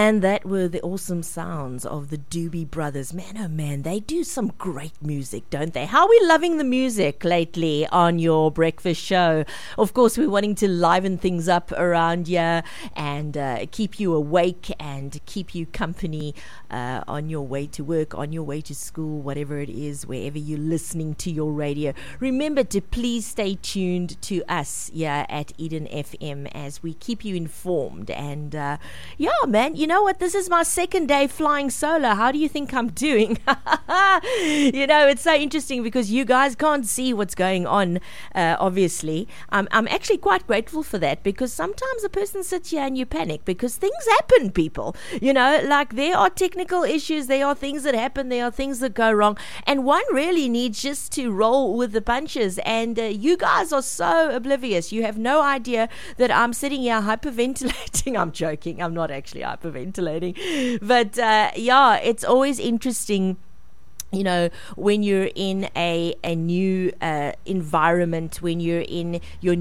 And that were the awesome sounds of the Doobie Brothers. Man, oh man, they do some great music, don't they? How are we loving the music lately on your breakfast show? Of course, we're wanting to liven things up around here and keep you awake and keep you company on your way to work, on your way to school, whatever it is, wherever you're listening to your radio. Remember to please stay tuned to us here at Eden FM as we keep you informed. And yeah, man, you know what? This is my second day flying solo. How do you think I'm doing? You know, it's so interesting because you guys can't see what's going on, obviously. I'm actually quite grateful for that, because sometimes a person sits here and you panic because things happen, people. You know, like there are technical issues, there are things that happen, there are things that go wrong, and one really needs just to roll with the punches. And you guys are so oblivious. You have no idea that I'm sitting here hyperventilating. I'm joking. I'm not actually hyperventilating. But yeah, it's always interesting, you know, when you're in a new environment, when you're in your